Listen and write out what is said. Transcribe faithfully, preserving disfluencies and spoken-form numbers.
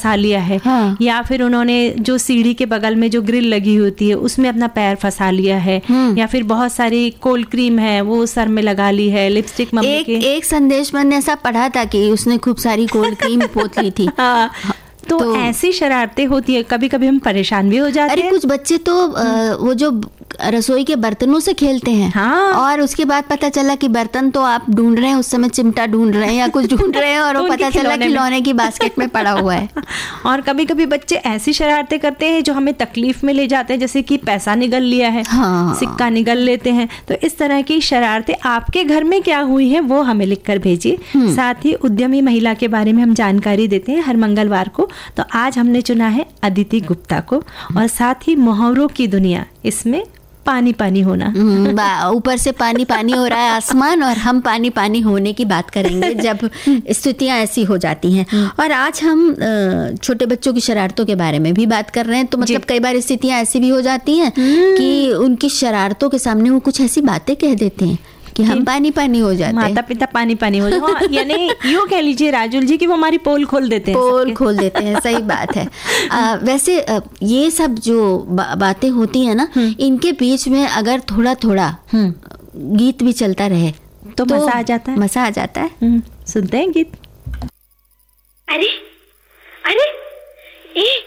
फंसा लिया है, हाँ। या फिर उन्होंने जो सीढ़ी के बगल में जो ग्रिल लगी होती है उसमें अपना पैर फंसा लिया है, या फिर बहुत सारी कोल्ड क्रीम है वो सर में लगा ली है, लिपस्टिक मम्मी एक, के एक संदेश मैंने ऐसा पढ़ा था कि उसने खूब सारी कोल्ड क्रीम पोत ली थी। हाँ, तो, तो ऐसी शरारतें होती है, कभी कभी हम परेशान भी हो जाते हैं। अरे कुछ बच्चे तो आ, वो जो रसोई के बर्तनों से खेलते हैं, हाँ। और उसके बाद पता चला कि बर्तन तो आप ढूंढ रहे हैं, उस समय चिमटा ढूंढ रहे हैं या कुछ ढूंढ रहे हैं, और वो पता चला खिलौने की बास्केट में पड़ा हुआ है। और कभी कभी बच्चे ऐसी शरारतें करते हैं जो हमें तकलीफ में ले जाते हैं, जैसे कि पैसा निगल लिया है, हाँ। सिक्का निगल लेते हैं। तो इस तरह की शरारतें आपके घर में क्या हुई है वो हमें लिख कर भेजिए। साथ ही उद्यमी महिला के बारे में हम जानकारी देते हैं हर मंगलवार को। तो आज हमने चुना है अदिति गुप्ता को, और साथ ही मुहावरों की दुनिया, इसमें पानी पानी होना, ऊपर से पानी पानी हो रहा है आसमान, और हम पानी पानी होने की बात करेंगे जब स्थितियां ऐसी हो जाती हैं। और आज हम छोटे बच्चों की शरारतों के बारे में भी बात कर रहे हैं। तो मतलब कई बार स्थितियां ऐसी भी हो जाती हैं कि उनकी शरारतों के सामने वो कुछ ऐसी बातें कह देते हैं कि हम पानी पानी हो जाते हैं, माता पिता पानी पानी हो जाते हैं। यानी यूँ कह लीजिए राजुल जी कि वो हमारी पोल खोल देते हैं, पोल खोल देते हैं। सही बात है। आ, वैसे आ, ये सब जो बा, बातें होती है ना, इनके बीच में अगर थोड़ा थोड़ा गीत भी चलता रहे तो, तो मजा आ जाता है, मजा आ जाता है। सुनते हैं गीत। अरे अरे ए